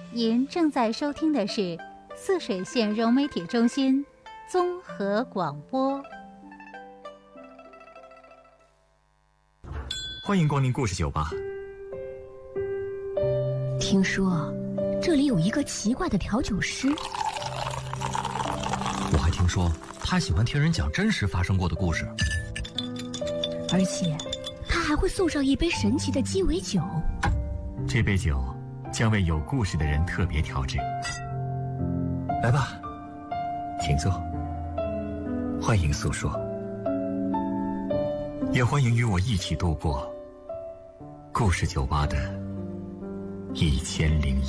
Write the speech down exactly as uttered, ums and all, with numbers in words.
您正在收听的是泗水县融媒体中心综合广播。 欢迎光临故事酒吧。 听说这里有一个奇怪的调酒师， 我还听说他喜欢听人讲真实发生过的故事， 而且他还会送上一杯神奇的鸡尾酒。 这杯酒将为有故事的人特别调制。来吧，请坐，欢迎诉说，也欢迎与我一起度过故事酒吧的一千零一